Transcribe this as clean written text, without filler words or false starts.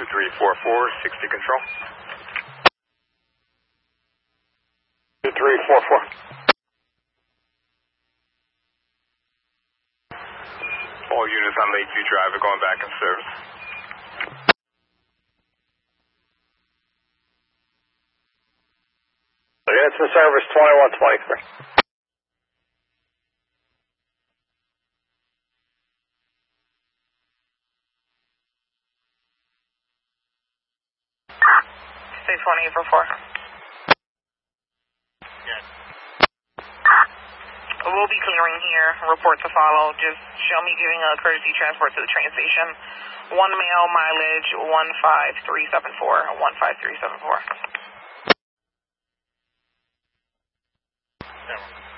2344, 60 control. 2344. All units on Lakeview Drive are going back in service. Units in service 2123. Say 2844. Yes. We'll be clearing here. Report to follow. Just show me giving a courtesy transport to the train station. 1 mile mileage 15374. 15374.